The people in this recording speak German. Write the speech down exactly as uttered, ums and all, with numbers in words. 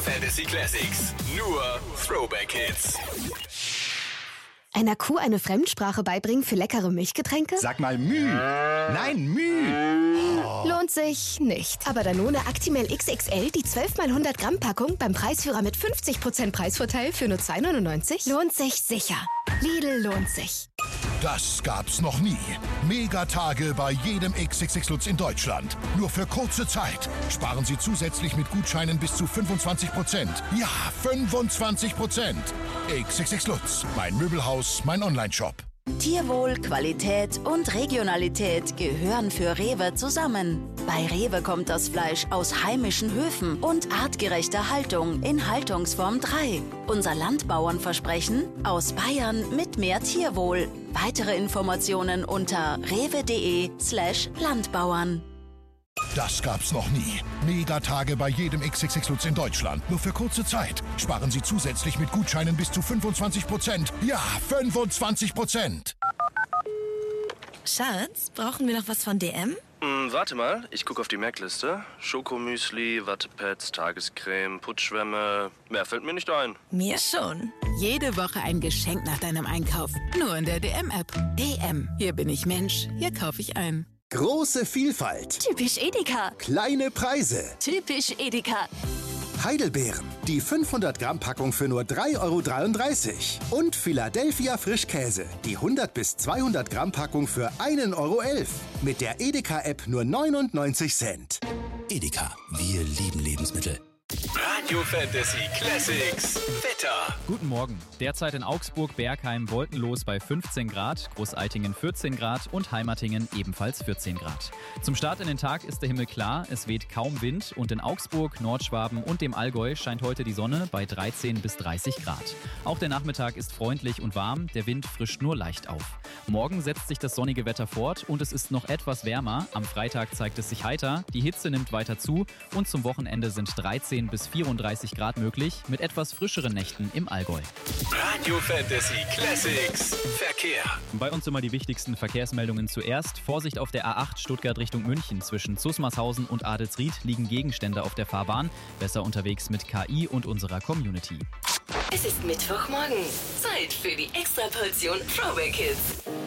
Fantasy Classics. Nur Throwback Hits. Einer Kuh eine Fremdsprache beibringen für leckere Milchgetränke? Sag mal Müh. Nein, Müh. Oh. Lohnt sich nicht. Aber Danone Actimel X X L, die zwölf mal hundert Gramm Packung beim Preisführer mit fünfzig Prozent Preisvorteil für nur zwei neunundneunzig, lohnt sich sicher. Lidl lohnt sich. Das gab's noch nie. Megatage bei jedem X X X Lutz in Deutschland. Nur für kurze Zeit. Sparen Sie zusätzlich mit Gutscheinen bis zu fünfundzwanzig Prozent. Ja, fünfundzwanzig Prozent. X X X Lutz, mein Möbelhaus, mein Onlineshop. Tierwohl, Qualität und Regionalität gehören für Rewe zusammen. Bei Rewe kommt das Fleisch aus heimischen Höfen und artgerechter Haltung in Haltungsform drei. Unser Landbauernversprechen: aus Bayern mit mehr Tierwohl. Weitere Informationen unter rewe.de slash Landbauern. Das gab's noch nie. Megatage bei jedem X X X Lutz in Deutschland. Nur für kurze Zeit. Sparen Sie zusätzlich mit Gutscheinen bis zu fünfundzwanzig Prozent. Ja, fünfundzwanzig Prozent. Schatz, brauchen wir noch was von D M? Hm, warte mal, ich gucke auf die Merkliste. Schokomüsli, Wattepads, Tagescreme, Putzschwämme. Mehr fällt mir nicht ein. Mir schon. Jede Woche ein Geschenk nach deinem Einkauf. Nur in der D M-App. D M. Hier bin ich Mensch. Hier kaufe ich ein. Große Vielfalt. Typisch Edeka. Kleine Preise. Typisch Edeka. Heidelbeeren. Die fünfhundert Gramm Packung für nur drei Euro dreiunddreißig. Und Philadelphia Frischkäse. Die hundert bis zweihundert Gramm Packung für ein Euro elf. Mit der Edeka-App nur neunundneunzig Cent. Edeka, wir lieben Lebensmittel. Radio Fantasy Classics. Wetter. Guten Morgen. Derzeit in Augsburg, Bergheim wolkenlos bei fünfzehn Grad, Großaitingen vierzehn Grad und Heimatingen ebenfalls vierzehn Grad. Zum Start in den Tag ist der Himmel klar, es weht kaum Wind und in Augsburg, Nordschwaben und dem Allgäu scheint heute die Sonne bei dreizehn bis dreißig Grad. Auch der Nachmittag ist freundlich und warm, der Wind frischt nur leicht auf. Morgen setzt sich das sonnige Wetter fort und es ist noch etwas wärmer. Am Freitag zeigt es sich heiter, die Hitze nimmt weiter zu und zum Wochenende sind dreizehn bis vierunddreißig Grad möglich mit etwas frischeren Nächten im Allgäu. Radio Fantasy Classics. Verkehr. Bei uns immer die wichtigsten Verkehrsmeldungen zuerst. Vorsicht auf der A acht Stuttgart Richtung München. Zwischen Zusmarshausen und Adelsried liegen Gegenstände auf der Fahrbahn. Besser unterwegs mit K I und unserer Community. Es ist Mittwochmorgen. Zeit für die Extraportion Throwback Hits.